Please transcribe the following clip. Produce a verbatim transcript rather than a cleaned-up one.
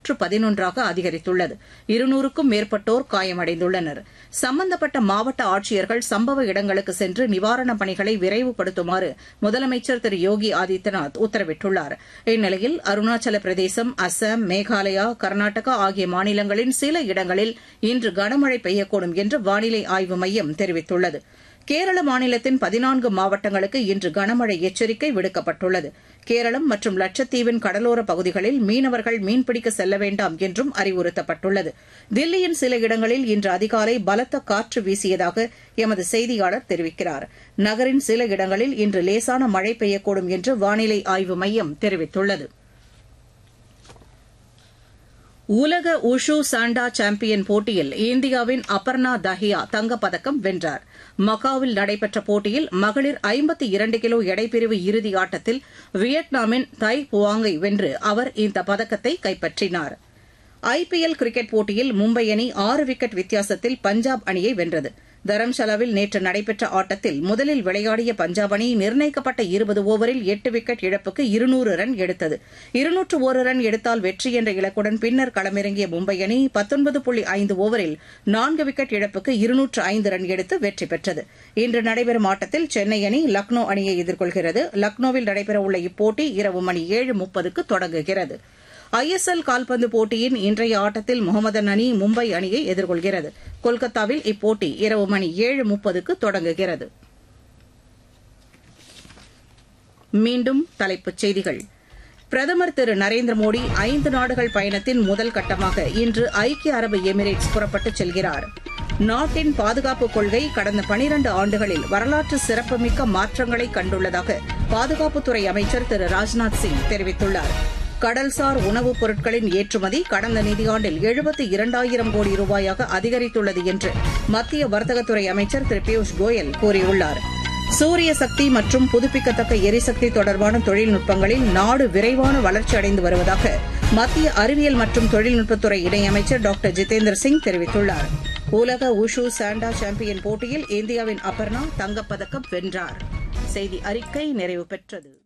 பதினொன்றாக அதிகரித்துள்ளது. இருநூறுக்கும் மேற்பட்டோர் காயமடைந்துள்ளனர். சம்பந்தப்பட்ட மாவட்ட ஆட்சியர்கள் சம்பவ இடங்களுக்கு சென்று நிவாரணப் பணிகளை விரைவுபடுத்துமாறு முதலமைச்சர் திரு யோகி ஆதித்யநாத் உத்தரவிட்டுள்ளார். இந்நிலையில் அருணாச்சல பிரதேசம், அஸ்ஸாம், மேகாலயா, கர்நாடகா ஆகிய மாநிலங்களின் சில இடங்களில் இன்று கனமழை பெய்யக்கூடும் என்று வானிலை ஆய்வு மையம் தெரிவித்துள்ளது. கேரள மாநிலத்தின் பதினான்கு மாவட்டங்களுக்கு இன்று கனமழை எச்சரிக்கை விடுக்கப்பட்டுள்ளது. கேரளம் மற்றும் லட்சத்தீவின் கடலோரப் பகுதிகளில் மீனவர்கள் மீன்பிடிக்க செல்ல வேண்டாம் என்றும் அறிவுறுத்தப்பட்டுள்ளது. தில்லியின் சில இடங்களில் இன்று அதிகாலை பலத்த காற்று வீசியதாக எமது செய்தியாளர் தெரிவிக்கிறார். நகரின் சில இடங்களில் இன்று லேசான மழை பெய்யக்கூடும் என்று வானிலை ஆய்வு மையம் தெரிவித்துள்ளது. உலக உஷு சாண்டா சாம்பியன் போட்டியில் இந்தியாவின் அபர்ணா தஹியா தங்கப்பதக்கம் வென்றார். மகாவில் நடைபெற்ற போட்டியில் மகளிர் ஐம்பத்தி இரண்டு கிலோ எடைப்பிரிவு இறுதி ஆட்டத்தில் வியட்நாமின் தை புவாங்கை வென்று அவர் இந்த பதக்கத்தை கைப்பற்றினார். ஐபிஎல் கிரிக்கெட் போட்டியில் மும்பை அணி ஆறு விக்கெட் வித்தியாசத்தில் பஞ்சாப் அணியை வென்றது. தரம்சாலாவில் நேற்று நடைபெற்ற ஆட்டத்தில் முதலில் விளையாடிய பஞ்சாப் அணி நிர்ணயிக்கப்பட்ட இருபது ஓவரில் எட்டு விக்கெட் இழப்புக்கு இருநூறு ரன் எடுத்தது. இருநூற்று ஒரு ரன் எடுத்தால் வெற்றி என்ற இலக்குடன் பின்னர் களமிறங்கிய மும்பை அணி பத்தொன்பது புள்ளி ஐந்து ஓவரில் நான்கு விக்கெட் இழப்புக்கு இருநூற்று ஐந்து ரன் எடுத்து வெற்றி பெற்றது. இன்று நடைபெறும் ஆட்டத்தில் சென்னை அணி லக்னோ அணியை எதிர்கொள்கிறது. லக்னோவில் நடைபெறவுள்ள இப்போட்டி இரவு மணி ஏழு முப்பதுக்கு தொடங்குகிறது. ஐ எஸ் எல் கால்பந்து போட்டியின் இன்றைய ஆட்டத்தில் முகமதன் அணி மும்பை அணியை எதிர்கொள்கிறது. கொல்கத்தாவில் இப்போட்டி இரவு மணி ஏழு முப்பதுக்கு தொடங்குகிறது. மீண்டும் தலைப்புச் செய்திகள். பிரதமர் திரு நரேந்திர மோடி ஐந்து நாடுகள் பயணத்தின் முதல் கட்டமாக இன்று ஐக்கிய அரபு எமிரேட்ஸ் புறப்பட்டுச் செல்கிறார். நாட்டின் பாதுகாப்பு கொள்கை கடந்த பனிரண்டு ஆண்டுகளில் வரலாற்று சிறப்புமிக்க மாற்றங்களை கண்டுள்ளதாக பாதுகாப்புத்துறை அமைச்சர் திரு ராஜ்நாத் சிங் தெரிவித்துள்ளார். கடல்சார் உணவுப் பொருட்களின் ஏற்றுமதி கடந்த நிதியாண்டில் எழுபத்தி இரண்டாயிரம் கோடி ரூபாயாக அதிகரித்துள்ளது என்று மத்திய வர்த்தகத்துறை அமைச்சர் திரு பியூஷ் கோயல் கூறியுள்ளார். சூரிய சக்தி மற்றும் புதுப்பிக்கத்தக்க எரிசக்தி தொடர்பான தொழில்நுட்பங்களில் நாடு விரைவான வளர்ச்சி அடைந்து வருவதாக மத்திய அறிவியல் மற்றும் தொழில்நுட்பத்துறை இணையமைச்சர் டாக்டர் ஜிதேந்திர சிங் தெரிவித்துள்ளார். உலக உஷு சாண்டா சாம்பியன் போட்டியில் இந்தியாவின் அபர்ணா தங்கப்பதக்கம் வென்றார். செய்தி அறிக்கை நிறைவு பெற்றது.